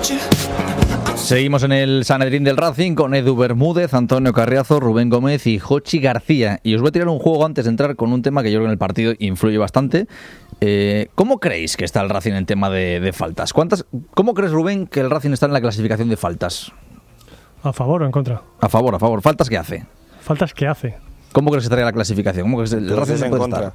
Seguimos en el Sanedrín del Racing con Edu Bermúdez, Antonio Carriazo, Rubén Gómez y Jochi García. Y os voy a tirar un juego antes de entrar con un tema que yo creo que en el partido influye bastante. ¿Cómo creéis que está el Racing en tema de faltas? ¿Cómo crees, Rubén, que el Racing está en la clasificación de faltas? ¿A favor o en contra? A favor. ¿Faltas qué hace? ¿Faltas qué hace? ¿Cómo crees que estaría la clasificación? ¿Cómo crees que el Racing se puede estar?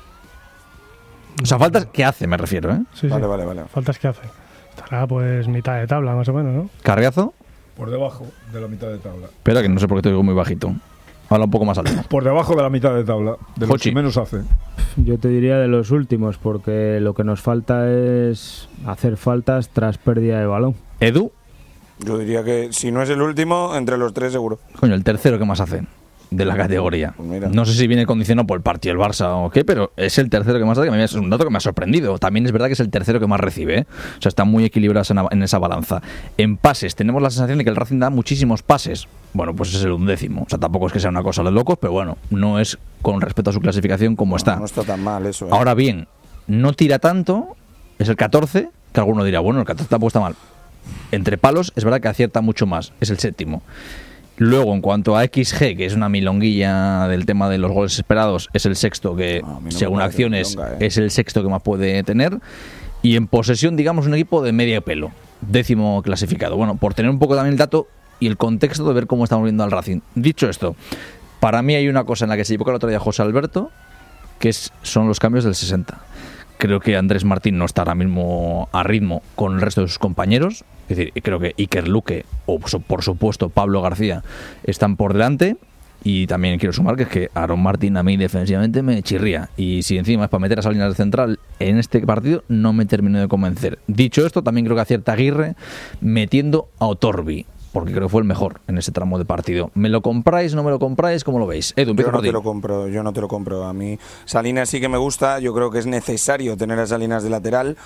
O sea, faltas qué hace, me refiero, ¿eh? Sí, vale. Faltas qué hace. Estará pues mitad de tabla, más o menos, ¿no? ¿Carriazo? Por debajo de la mitad de tabla. Espera, que no sé por qué te digo muy bajito. Habla un poco más alto. Por debajo de la mitad de tabla, de los que menos hace. Yo te diría de los últimos, porque lo que nos falta es hacer faltas tras pérdida de balón. ¿Edu? Yo diría que si no es el último, entre los tres seguro. Coño, el tercero que más hace de la categoría. Pues no sé si viene condicionado por el partido del Barça o qué, pero es el tercero que más hace, que es un dato que me ha sorprendido. También es verdad que es el tercero que más recibe, ¿eh? O sea, está muy equilibrado en esa balanza. En pases, tenemos la sensación de que el Racing da muchísimos pases. Bueno, pues es el 11º. O sea, tampoco es que sea una cosa de locos, pero bueno, no es con respecto a su clasificación como está. No está tan mal eso, ¿eh? Ahora bien, no tira tanto, es el 14, que alguno dirá, bueno, el 14 tampoco está mal. Entre palos, es verdad que acierta mucho más, es el 7º. Luego, en cuanto a XG, que es una milonguilla del tema de los goles esperados, es el 6º que, según acciones, es el 6º que más puede tener. Y en posesión, digamos, un equipo de medio pelo, 10º clasificado. Bueno, por tener un poco también el dato y el contexto de ver cómo estamos viendo al Racing. Dicho esto, para mí hay una cosa en la que se equivocó el otro día José Alberto, que son los cambios del 60. Creo que Andrés Martín no está ahora mismo a ritmo con el resto de sus compañeros. Es decir, creo que Iker Luque o por supuesto Pablo García están por delante. Y también quiero sumar que es que Aaron Martín a mí defensivamente me chirría. Y si encima es para meter a Salinas de central en este partido, no me termino de convencer. Dicho esto, también creo que acierta Aguirre metiendo a Otorbi, porque creo que fue el mejor en ese tramo de partido. ¿Me lo compráis, no me lo compráis? ¿Cómo lo veis? Edu, yo no te lo compro. A mí Salinas sí que me gusta. Yo creo que es necesario tener a Salinas de lateral.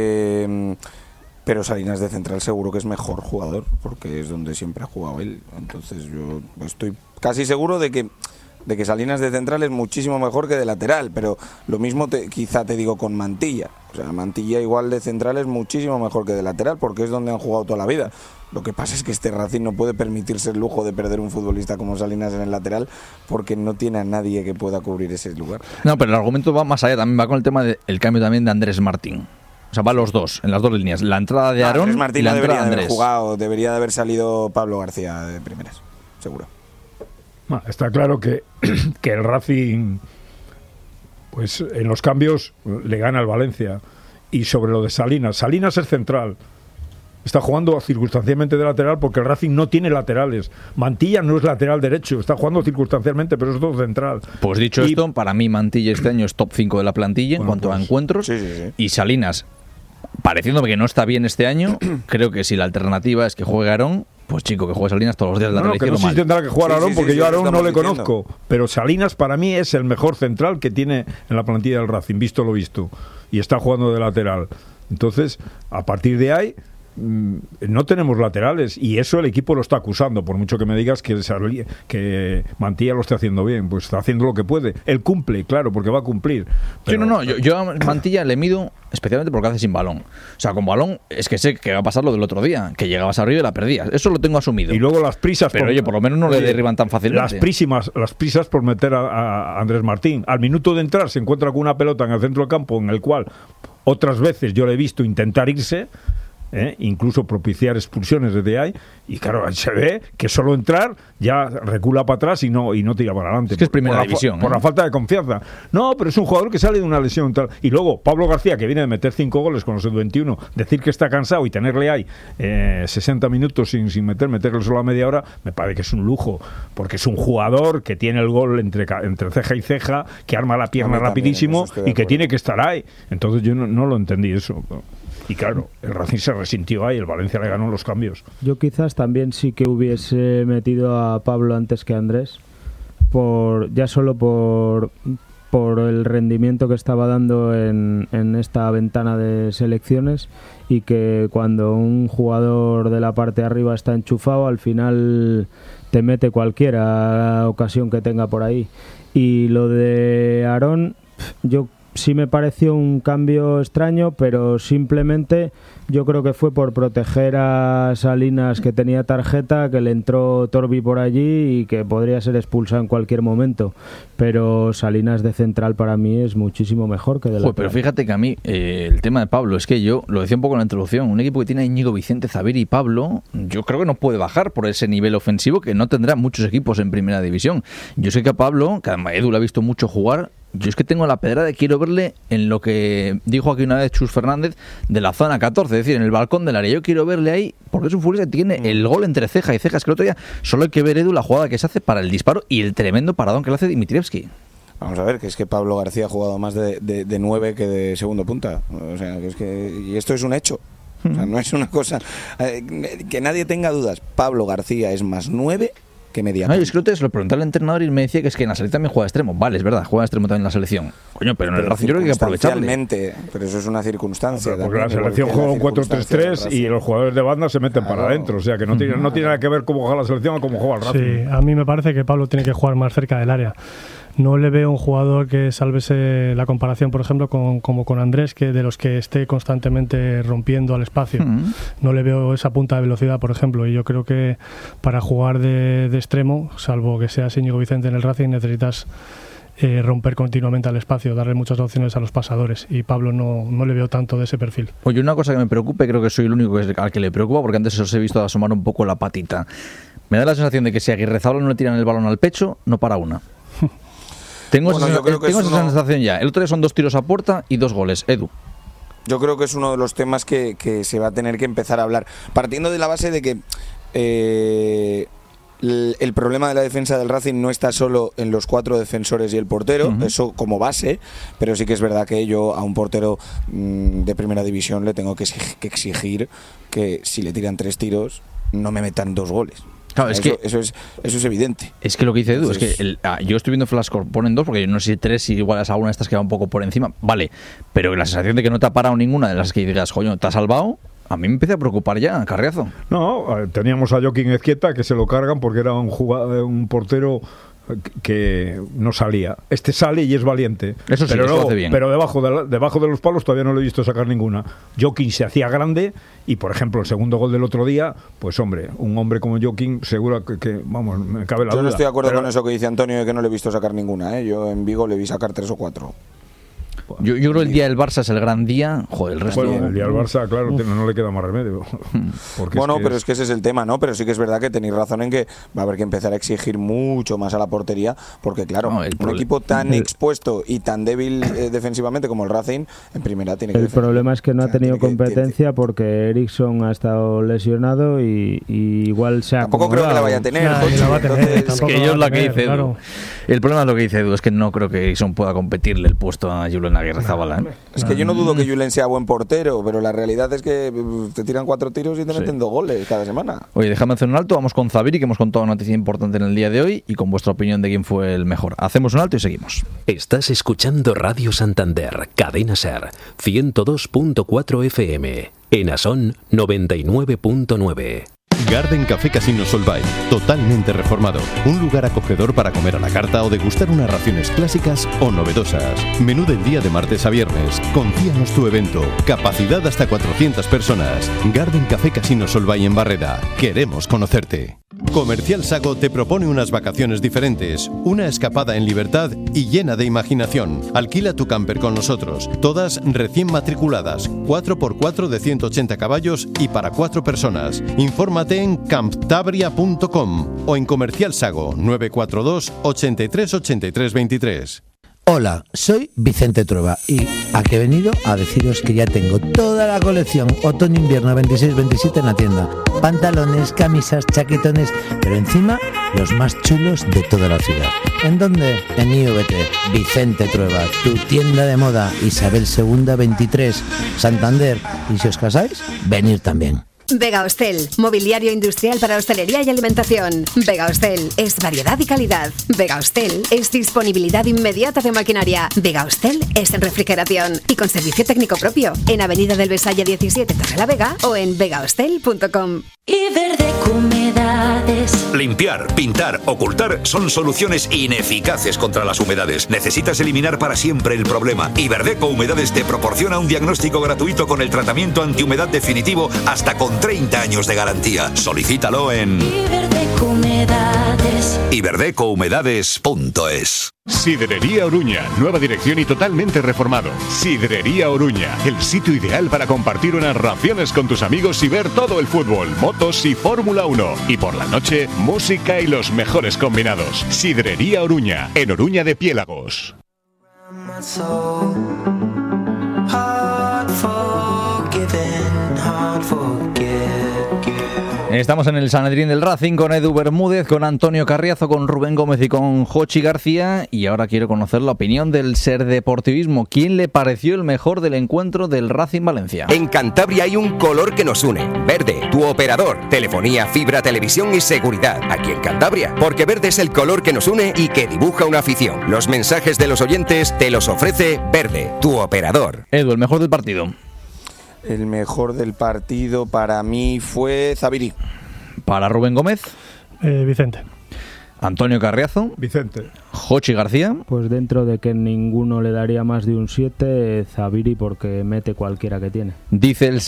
Pero Salinas de central seguro que es mejor jugador, porque es donde siempre ha jugado él. Entonces yo estoy casi seguro de que Salinas de central es muchísimo mejor que de lateral, pero lo mismo quizá te digo con Mantilla. O sea, Mantilla igual de central es muchísimo mejor que de lateral, porque es donde han jugado toda la vida. Lo que pasa es que este Racing no puede permitirse el lujo de perder un futbolista como Salinas en el lateral, porque no tiene a nadie que pueda cubrir ese lugar. No, pero el argumento va más allá, también va con el tema del cambio también de Andrés Martín. O sea, van los dos, en las dos líneas. La entrada de Aarón y la entrada de Andrés. Debería de haber salido Pablo García de primeras, seguro. Está claro que el Racing, pues en los cambios le gana al Valencia. Y sobre lo de Salinas es central. Está jugando circunstancialmente de lateral porque el Racing no tiene laterales. Mantilla no es lateral derecho, está jugando circunstancialmente, pero es todo central. Pues dicho esto, para mí Mantilla este año es top 5 de la plantilla en cuanto a encuentros. Sí. Y Salinas, pareciéndome que no está bien este año, creo que si la alternativa es que juegue Aarón, pues chico, que juegue Salinas todos los días. No, que no sé si tendrá que jugar Aarón, porque yo a Aarón no le conozco. Pero Salinas para mí es el mejor central que tiene en la plantilla del Racing, visto lo visto. Y está jugando de lateral. Entonces, a partir de ahí, no tenemos laterales, y eso el equipo lo está acusando, por mucho que me digas que Mantilla lo está haciendo bien. Pues está haciendo lo que puede. Él cumple, claro, porque va a cumplir. Pero... Yo a Mantilla le mido especialmente porque hace sin balón. O sea, con balón es que sé que va a pasar lo del otro día, que llegabas arriba y la perdías. Eso lo tengo asumido. Y luego las prisas... Pero oye, por lo menos no le derriban tan fácilmente. Las prisas por meter a Andrés Martín. Al minuto de entrar se encuentra con una pelota en el centro del campo, en el cual otras veces yo le he visto intentar irse, incluso propiciar expulsiones desde ahí, y claro, se ve que solo entrar ya recula para atrás y no tira para adelante. Es que es primera división. Por la falta de confianza. No, pero es un jugador que sale de una lesión tal. Y luego Pablo García, que viene de meter 5 goles con los 21, decir que está cansado y tenerle ahí 60 minutos sin meterle solo a media hora, me parece que es un lujo, porque es un jugador que tiene el gol entre ceja y ceja, que arma la pierna rapidísimo y que tiene que estar ahí. Entonces yo no lo entendí eso. Y claro, el Racing se resintió ahí, el Valencia le ganó los cambios. Yo quizás también sí que hubiese metido a Pablo antes que a Andrés, ya solo por el rendimiento que estaba dando en esta ventana de selecciones, y que cuando un jugador de la parte de arriba está enchufado, al final te mete cualquiera ocasión que tenga por ahí. Y lo de Aarón, yo sí me pareció un cambio extraño, pero simplemente yo creo que fue por proteger a Salinas, que tenía tarjeta, que le entró Torbi por allí y que podría ser expulsado en cualquier momento. Pero Salinas de central para mí es muchísimo mejor que de lateral. Pero fíjate que a mí el tema de Pablo, es que yo lo decía un poco en la introducción, un equipo que tiene a Íñigo, Vicente, Zaviri y Pablo, yo creo que no puede bajar por ese nivel ofensivo que no tendrá muchos equipos en primera división. Yo sé que a Pablo, que además Edu lo ha visto mucho jugar, yo es que tengo la pedra de quiero verle en lo que dijo aquí una vez Chus Fernández de la zona 14, es decir, en el balcón del área. Yo quiero verle ahí porque es un futbolista que tiene el gol entre ceja y ceja. Es que el otro día solo hay que ver, Edu, la jugada que se hace para el disparo y el tremendo paradón que le hace Dimitrievski. Vamos a ver, que es que Pablo García ha jugado más de 9 que de segundo punta. O sea, que es que... Y esto es un hecho. O sea, no es una cosa... que nadie tenga dudas. Pablo García es más 9 que media. No, yo es que se lo pregunté al entrenador y me decía que es que en la selección también juega extremo. Vale, es verdad, juega extremo también en la selección. Coño, pero en el Racing yo creo que hay que aprovecharle. Pero eso es una circunstancia. Porque la selección juega un 4-3-3 y los jugadores de banda se meten para adentro. O sea, que no tiene nada que ver cómo juega la selección o cómo juega el Racing. Sí, a mí me parece que Pablo tiene que jugar más cerca del área. No le veo un jugador que salvese la comparación, por ejemplo, como con Andrés, que de los que esté constantemente rompiendo al espacio. No le veo esa punta de velocidad, por ejemplo, y yo creo que para jugar de extremo, salvo que seas Íñigo Vicente en el Racing, necesitas romper continuamente al espacio, darle muchas opciones a los pasadores, y Pablo no le veo tanto de ese perfil. Oye, una cosa que me preocupe, creo que soy el único al que le preocupa, porque antes os he visto asomar un poco la patita. Me da la sensación de que si a Aguirrezabala no le tiran el balón al pecho, no para una. Tengo esa sensación ya. El otro día son 2 tiros a puerta y 2 goles. Edu. Yo creo que es uno de los temas que se va a tener que empezar a hablar. Partiendo de la base de que el problema de la defensa del Racing no está solo en los 4 defensores y el portero, eso como base, pero sí que es verdad que yo a un portero de primera división le tengo que exigir que si le tiran 3 tiros no me metan 2 goles. Claro, es que eso es evidente. Es que lo que dice Edu, es que yo estoy viendo Flashcore, ponen 2, porque yo no sé si 3 si igualas a una de estas que va un poco por encima, vale, pero la sensación de que no te ha parado ninguna de las que digas, coño, te ha salvado, a mí me empieza a preocupar ya, Carriazo. No, teníamos a Joaquín Ezquieta, que se lo cargan porque era un portero que no salía. Este sale y es valiente. Eso sí, pero lo hace bien. Pero debajo de los palos todavía no lo he visto sacar ninguna. Joaquín se hacía grande y, por ejemplo, el segundo gol del otro día, pues hombre, un hombre como Joaquín seguro que vamos, me cabe la duda. Yo no estoy de acuerdo con eso que dice Antonio de que no le he visto sacar ninguna, ¿eh? Yo en Vigo le vi sacar 3 o 4. Yo creo que el día del Barça es el gran día. Joder, el resto... Bueno, el día del Barça, claro, no le queda más remedio. Bueno, pero es que ese es el tema, ¿no? Pero sí que es verdad que tenéis razón en que va a haber que empezar a exigir mucho más a la portería, porque claro, un equipo tan expuesto y tan débil defensivamente como el Racing, en primera tiene que... El problema es que no ha tenido competencia porque Eriksson ha estado lesionado y igual se ha Tampoco creo que la vaya a tener. Es que yo es lo que dice Edu. El problema es lo que dice Edu, es que no creo que Eriksson pueda competirle el puesto a Julen Aguirrezabala. Es que yo no dudo que Julen sea buen portero, pero la realidad es que te tiran 4 tiros y te meten 2 goles cada semana. Oye, déjame hacer un alto, vamos con Zaviri, que hemos contado una noticia importante en el día de hoy, y con vuestra opinión de quién fue el mejor. Hacemos un alto y seguimos. Estás escuchando Radio Santander, Cadena Ser, 102.4 FM, en Asón 99.9. Garden Café Casino Solvay, totalmente reformado. Un lugar acogedor para comer a la carta o degustar unas raciones clásicas o novedosas. Menú del día de martes a viernes. Confíanos tu evento. Capacidad hasta 400 personas. Garden Café Casino Solvay en Barreda. Queremos conocerte. Comercial Sago te propone unas vacaciones diferentes, una escapada en libertad y llena de imaginación. Alquila tu camper con nosotros, todas recién matriculadas, 4x4 de 180 caballos y para 4 personas. Infórmate en camptabria.com o en Comercial Sago 942 83 83 23. Hola, soy Vicente Trueba y aquí he venido a deciros que ya tengo toda la colección otoño-invierno 26-27 en la tienda. Pantalones, camisas, chaquetones, pero encima los más chulos de toda la ciudad. ¿En dónde? En IVT, Vicente Trueba, tu tienda de moda, Isabel II 23, Santander. Y si os casáis, venir también. Vega Hostel, mobiliario industrial para hostelería y alimentación. Vega Hostel es variedad y calidad. Vega Hostel es disponibilidad inmediata de maquinaria. Vega Hostel es refrigeración y con servicio técnico propio en Avenida del Besalle 17, Torrelavega o en vegahostel.com. Iberdeco Humedades. Limpiar, pintar, ocultar son soluciones ineficaces contra las humedades. Necesitas eliminar para siempre el problema. Iberdeco Humedades te proporciona un diagnóstico gratuito con el tratamiento antihumedad definitivo hasta con 30 años de garantía. Solicítalo en Iberdeco Humedades. iberdecohumedades.es. Sidrería Oruña, nueva dirección y totalmente reformado. Sidrería Oruña, el sitio ideal para compartir unas raciones con tus amigos y ver todo el fútbol, motos y Fórmula 1. Y por la noche, música y los mejores combinados. Sidrería Oruña, en Oruña de Piélagos. Estamos en el Sanedrín del Racing con Edu Bermúdez, con Antonio Carriazo, con Rubén Gómez y con Jochi García. Y ahora quiero conocer la opinión del Ser Deportivismo. ¿Quién le pareció el mejor del encuentro del Racing Valencia? En Cantabria hay un color que nos une. Verde, tu operador. Telefonía, fibra, televisión y seguridad. Aquí en Cantabria. Porque verde es el color que nos une y que dibuja una afición. Los mensajes de los oyentes te los ofrece Verde, tu operador. Edu, el mejor del partido. El mejor del partido para mí fue Zabiri. Para Rubén Gómez. Vicente. Antonio Carriazo. Vicente. Jochi García. Pues dentro de que ninguno le daría más de un 7, Zabiri, porque mete cualquiera que tiene. Dice el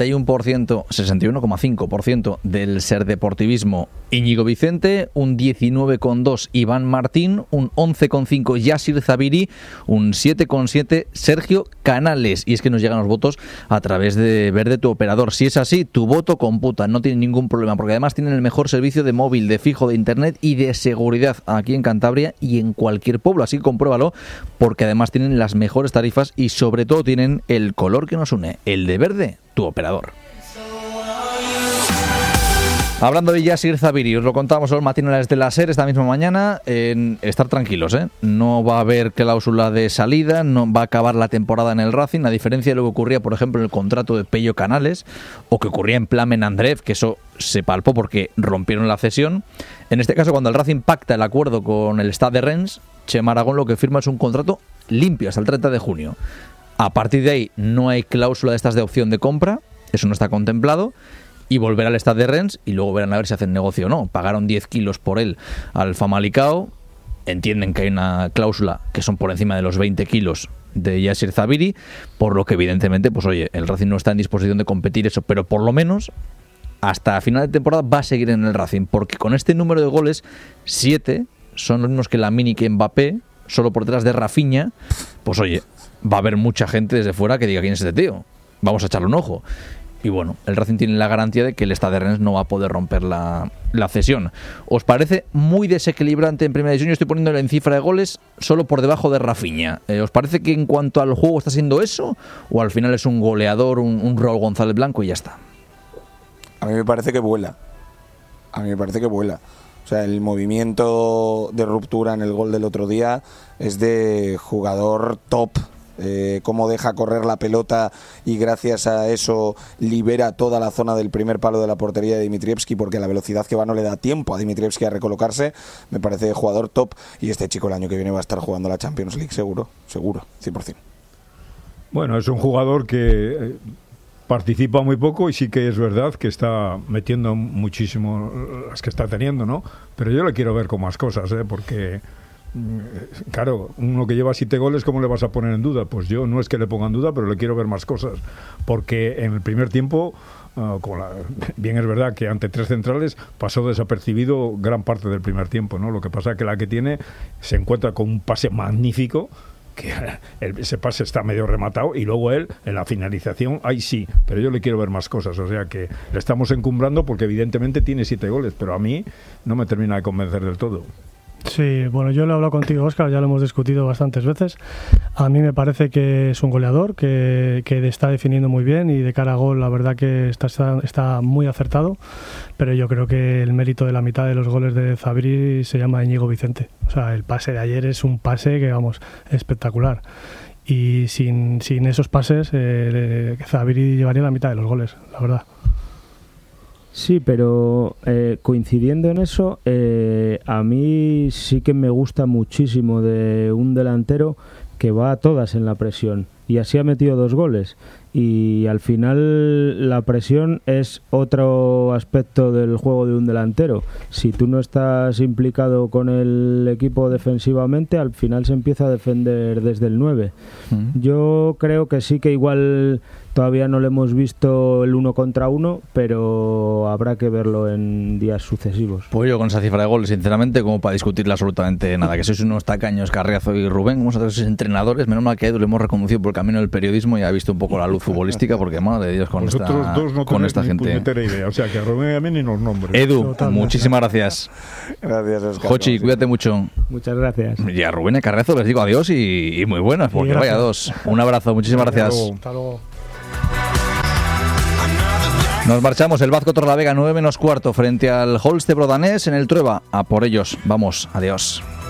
61,5% del Ser Deportivismo Íñigo Vicente, un 19,2 Iván Martín, un 11,5 Yasir Zabiri, un 7,7 Sergio Canales. Y es que nos llegan los votos a través de Verde, tu operador. Si es así, tu voto computa, no tiene ningún problema, porque además tienen el mejor servicio de móvil, de fijo, de internet y de seguridad aquí en Cantabria y en cualquier pueblo, así que compruébalo, porque además tienen las mejores tarifas y sobre todo tienen el color que nos une, el de Verde, tu operador. Hablando de Yasir Zabiri, os lo contábamos en los matinales de la SER esta misma mañana, estar tranquilos, no va a haber cláusula de salida, no va a acabar la temporada en el Racing, a diferencia de lo que ocurría, por ejemplo, en el contrato de Pello Canales, o que ocurría en Plamen Andreev, que eso se palpó porque rompieron la cesión. En este caso, cuando el Racing pacta el acuerdo con el Stade de Rennes, Chema Aragón lo que firma es un contrato limpio hasta el 30 de junio. A partir de ahí no hay cláusula de estas de opción de compra, eso no está contemplado, y volver al Stade de Rennes y luego verán a ver si hacen negocio o no. Pagaron 10 kilos por él al Famalicão, entienden que hay una cláusula que son por encima de los 20 kilos de Yasir Zabiri, por lo que evidentemente, pues oye, el Racing no está en disposición de competir eso, pero por lo menos hasta final de temporada va a seguir en el Racing, porque con este número de goles, 7 son los mismos que Lamine y que Mbappé, solo por detrás de Rafinha. Pues oye, va a haber mucha gente desde fuera que diga quién es este tío, vamos a echarle un ojo. Y bueno, el Racing tiene la garantía de que el Stade de Rennes no va a poder romper la cesión. ¿Os parece muy desequilibrante en primera división? Yo estoy poniéndole en cifra de goles solo por debajo de Rafinha. ¿Os parece que en cuanto al juego está siendo eso? ¿O al final es un goleador, un Raúl González Blanco y ya está? A mí me parece que vuela. O sea, el movimiento de ruptura en el gol del otro día es de jugador top. Cómo deja correr la pelota y gracias a eso libera toda la zona del primer palo de la portería de Dimitrievski, porque la velocidad que va no le da tiempo a Dimitrievski a recolocarse. Me parece jugador top y este chico el año que viene va a estar jugando la Champions League seguro, 100%. Bueno, es un jugador que participa muy poco y sí que es verdad que está metiendo muchísimo las que está teniendo, ¿no? Pero yo le quiero ver con más cosas, porque claro, uno que lleva 7 goles, ¿cómo le vas a poner en duda? Pues yo no es que le ponga en duda, pero le quiero ver más cosas, porque en el primer tiempo bien es verdad que ante 3 centrales pasó desapercibido gran parte del primer tiempo, ¿no? Lo que pasa es que la que tiene se encuentra con un pase magnífico, que ese pase está medio rematado, y luego él en la finalización, ahí sí, pero yo le quiero ver más cosas, o sea que le estamos encumbrando porque evidentemente tiene 7 goles, pero a mí no me termina de convencer del todo. Sí, bueno, yo lo he hablado contigo, Óscar, ya lo hemos discutido bastantes veces. A mí me parece que es un goleador que está definiendo muy bien y de cara a gol la verdad que está muy acertado, pero yo creo que el mérito de la mitad de los goles de Zabiri se llama Íñigo Vicente. O sea, el pase de ayer es un pase que, vamos, espectacular. Y sin esos pases, Zabiri llevaría la mitad de los goles, la verdad. Sí, pero coincidiendo en eso, a mí sí que me gusta muchísimo de un delantero que va a todas en la presión, y así ha metido 2 goles. Y al final la presión es otro aspecto del juego de un delantero. Si tú no estás implicado con el equipo defensivamente, al final se empieza a defender desde el 9. Yo creo que sí, que igual todavía no lo hemos visto el 1 contra 1, pero habrá que verlo en días sucesivos. Pues yo con esa cifra de goles, sinceramente, como para discutirle absolutamente nada, que sois unos tacaños, Carriazo y Rubén, como sois entrenadores, menos mal que a Edu le hemos reconducido por el camino del periodismo y ha visto un poco la luz futbolística, porque madre de Dios, con esta gente. Idea. O sea, que a Rubén y a mí ni nos nombres. Edu, muchísimas gracias. Gracias, Oscar. Jochi, cuídate mucho. Muchas gracias. Y a Rubén y a Carriazo les digo adiós y muy buenas, porque vaya 2. Un abrazo, muchísimas gracias. Hasta luego. Nos marchamos, el Vazco Torrelavega 9 menos cuarto frente al Holste Brodanés en el Trueba. A por ellos, vamos, adiós.